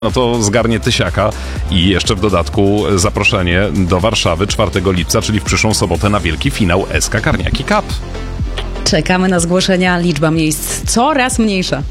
no to zgarnie tysiaka i jeszcze w dodatku zaproszenie do Warszawy 4 lipca, czyli w przyszłą sobotę na wielki finał SK Karniaki Cup. Czekamy na zgłoszenia, liczba miejsc coraz mniejsza.